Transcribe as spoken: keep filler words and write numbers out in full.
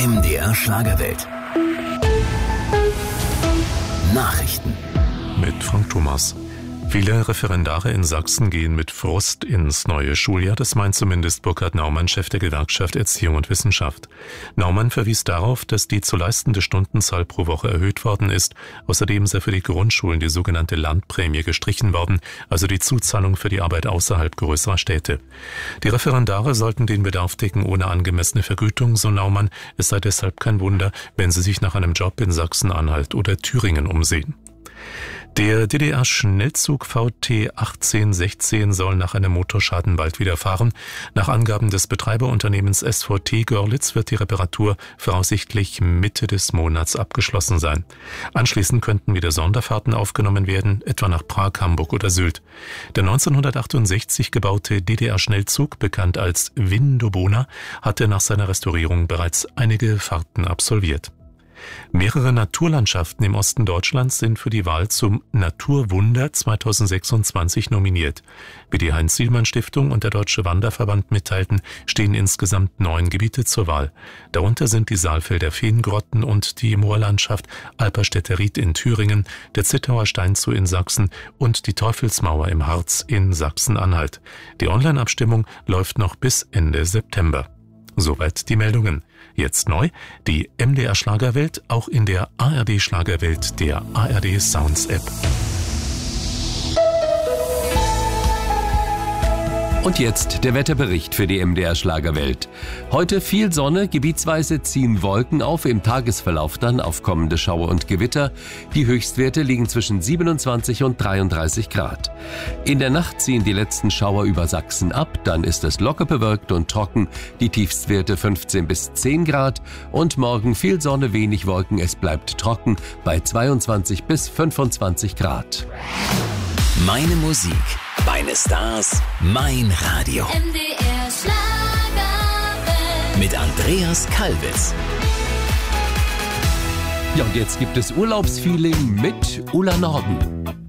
M D R Schlagerwelt. Nachrichten. Mit Frank Thomas. Viele Referendare in Sachsen gehen mit Frust ins neue Schuljahr. Das meint zumindest Burkhard Naumann, Chef der Gewerkschaft Erziehung und Wissenschaft. Naumann verwies darauf, dass die zu leistende Stundenzahl pro Woche erhöht worden ist. Außerdem sei für die Grundschulen die sogenannte Landprämie gestrichen worden, also die Zuzahlung für die Arbeit außerhalb größerer Städte. Die Referendare sollten den Bedarf decken ohne angemessene Vergütung, so Naumann. Es sei deshalb kein Wunder, wenn sie sich nach einem Job in Sachsen-Anhalt oder Thüringen umsehen. Der D D R-Schnellzug V T achtzehn sechzehn soll nach einem Motorschaden bald wieder fahren. Nach Angaben des Betreiberunternehmens S V T Görlitz wird die Reparatur voraussichtlich Mitte des Monats abgeschlossen sein. Anschließend könnten wieder Sonderfahrten aufgenommen werden, etwa nach Prag, Hamburg oder Sylt. Der neunzehnhundertachtundsechzig gebaute D D R-Schnellzug, bekannt als Vindobona, hatte nach seiner Restaurierung bereits einige Fahrten absolviert. Mehrere Naturlandschaften im Osten Deutschlands sind für die Wahl zum Naturwunder zweitausendsechsundzwanzig nominiert. Wie die Heinz-Sielmann-Stiftung und der Deutsche Wanderverband mitteilten, stehen insgesamt neun Gebiete zur Wahl. Darunter sind die Saalfelder Feengrotten und die Moorlandschaft Alperstädter Ried in Thüringen, der Zittauer Steinzu in Sachsen und die Teufelsmauer im Harz in Sachsen-Anhalt. Die Online-Abstimmung läuft noch bis Ende September. Soweit die Meldungen. Jetzt neu, die M D R Schlagerwelt auch in der A R D Schlagerwelt der A R D Sounds App. Und jetzt der Wetterbericht für die M D R Schlagerwelt. Heute viel Sonne, gebietsweise ziehen Wolken auf, im Tagesverlauf dann aufkommende Schauer und Gewitter. Die Höchstwerte liegen zwischen siebenundzwanzig und dreiunddreißig Grad. In der Nacht ziehen die letzten Schauer über Sachsen ab, dann ist es locker bewölkt und trocken, die Tiefstwerte fünfzehn bis zehn Grad und morgen viel Sonne, wenig Wolken, es bleibt trocken bei zweiundzwanzig bis fünfundzwanzig Grad. Meine Musik, meine Stars, mein Radio. M D R Schlagerwelt. Mit Andreas Kalbitz. Ja, und jetzt gibt es Urlaubsfeeling mit Ulla Norden.